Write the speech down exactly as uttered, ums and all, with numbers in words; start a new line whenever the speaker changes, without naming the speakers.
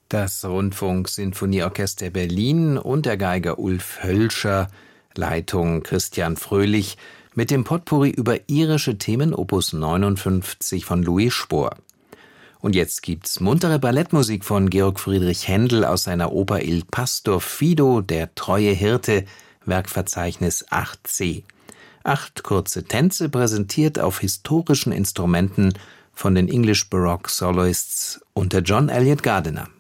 Das Rundfunk-Sinfonieorchester Berlin und der Geiger Ulf Hölscher, Leitung Christian Fröhlich, mit dem Potpourri über irische Themen Opus neunundfünfzig von Louis Spohr. Und jetzt gibt's muntere Ballettmusik von Georg Friedrich Händel aus seiner Oper Il Pastor Fido, der treue Hirte, Werkverzeichnis acht c. Acht kurze Tänze präsentiert auf historischen Instrumenten von den English Baroque Soloists unter John Eliot Gardiner.